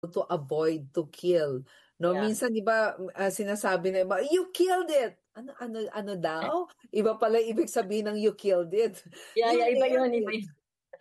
to avoid to kill. No, Yeah. minsan 'di ba sinasabi na iba, you killed it. Ano daw? Iba pala ibig sabihin ng you killed it. Yeah, You yeah, iba nailed yun, iba it. yun.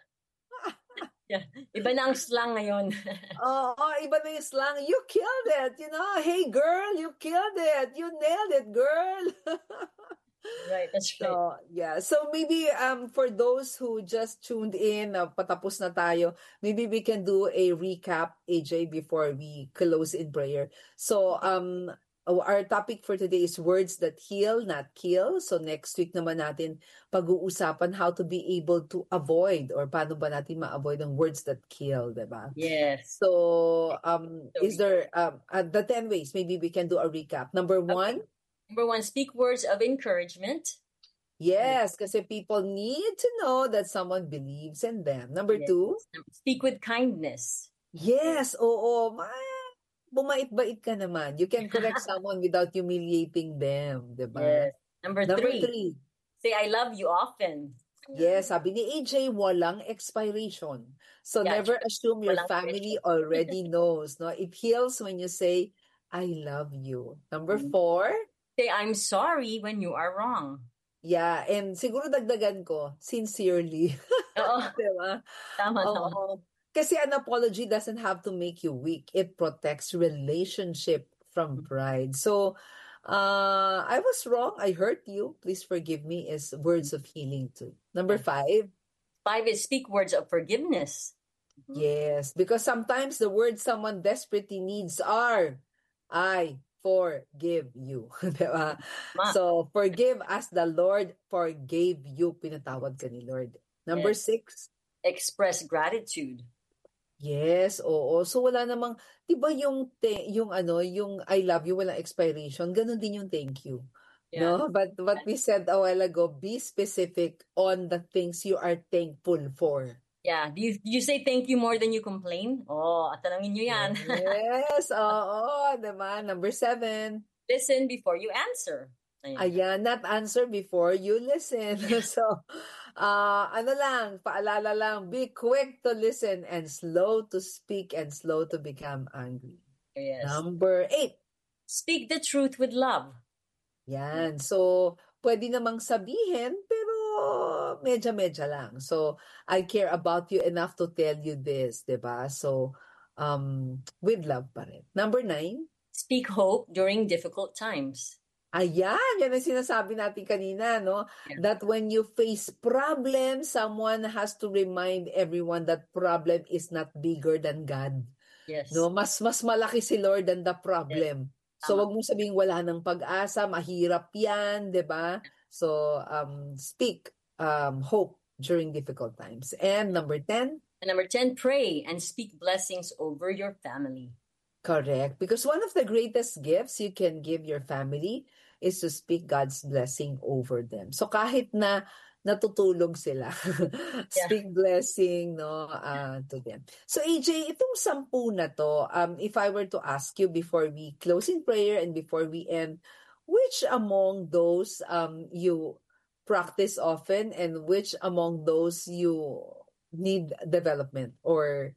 Yeah. Iba na ang slang ngayon. Oo, iba na yung slang. You killed it, Hey girl, you killed it. You nailed it, girl. Right, that's right. So, yeah. So maybe for those who just tuned in, patapos na tayo, maybe we can do a recap, AJ, before we close in prayer. So, our topic for today is words that heal, not kill. So next week naman natin pag-uusapan how to be able to avoid or paano ba natin ma-avoid ang words that kill, diba? Yes. So, So is there the 10 ways? Maybe we can do a recap. Number okay. one. Number one, speak words of encouragement. Yes, kasi people need to know that someone believes in them. Number Yes. two. Speak with kindness. Yes, oo. Bumait-bait ka naman. You can correct someone without humiliating them, di ba? Yes. Number Number three, three. say I love you often. Yes, sabi ni AJ, walang expiration. So Yeah, never assume your walang family pressure. already knows. No, it heals when you say, I love you. Number four. Say I'm sorry when you are wrong. Yeah, and siguro dagdagan ko, sincerely. Oo. Diba? Tama, tama. Oo. Kasi an apology doesn't have to make you weak. It protects relationship from pride. So, I was wrong. I hurt you. Please forgive me is words of healing too. Number Yeah. five. Five is speak words of forgiveness. Yes, because sometimes the words someone desperately needs are, I forgive you. Diba? Ma. So, forgive as the Lord forgave you. Pinatawad ka ni Lord. Number Yes. six. Express gratitude. Yes, oo. So wala namang 'di ba yung I love you walang expiration, ganun din yung thank you. Yeah. No? But what we said a while ago, be specific on the things you are thankful for. Yeah. Do you say thank you more than you complain? Oh, tanongin nyo yan. Yes, oo, 'di ba? Number seven. Listen before you answer. Ayan, not answer before you listen. So, ano lang, paalala lang, be quick to listen and slow to speak and slow to become angry. Yes. Number eight. Speak the truth with love. Yan. So, pwede namang sabihin, pero medya-medya lang. So, I care about you enough to tell you this, 'di ba? So, with love pa rin. Number nine. Speak hope during difficult times. Ayan, yan ang sinasabi natin kanina, no? Yeah. That when you face problem, someone has to remind everyone that problem is not bigger than God. Yes. No, mas malaki si Lord than the problem. Yes. So wag mong sabihing wala ng pag-asa, mahirap 'yan, 'di ba? So speak hope during difficult times. And number 10. And number 10, pray and speak blessings over your family. Correct. Because one of the greatest gifts you can give your family is to speak God's blessing over them. So kahit na natutulog sila, speak blessing to them. So AJ, itong 10 na to, if I were to ask you before we close in prayer and before we end, which among those you practice often and which among those you need development or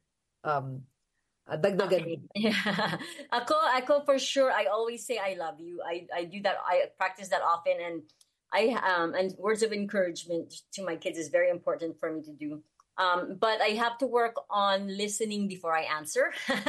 dagdagan? Okay. Yeah. Ako for sure, I always say I love you. I do that. I practice that often, and and words of encouragement to my kids is very important for me to do. But I have to work on listening before I answer.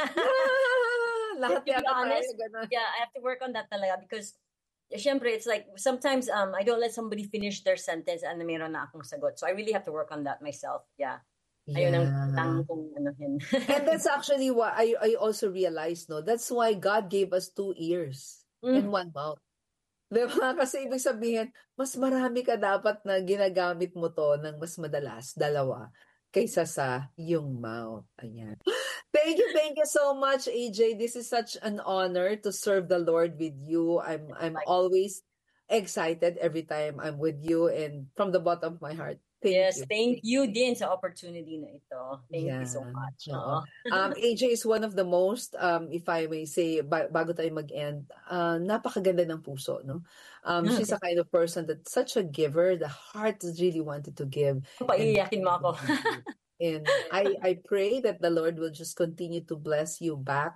Lahat To be yata tayo honest, ganun. yeah, I have to work on that talaga because syempre, it's like sometimes I don't let somebody finish their sentence and meron na akong sagot. So I really have to work on that myself. Yeah. Ayun ang kung ano yun. And that's actually what I also realized, no? That's why God gave us 2 ears and 1 mouth. Diba? Kasi ibig sabihin, mas marami ka dapat na ginagamit mo to ng mas madalas, 2, kaysa sa yung mouth. Ayan. Thank you so much, AJ. This is such an honor to serve the Lord with you. I'm always excited every time I'm with you, and from the bottom of my heart, thank you. Thank you din sa opportunity na ito. Thank you so much. AJ is one of the most, if I may say, bago tayo mag-end, napakaganda ng puso, no? She's a kind of person that's such a giver. The heart really wanted to give. Paiyakin mo ako. And I pray that the Lord will just continue to bless you back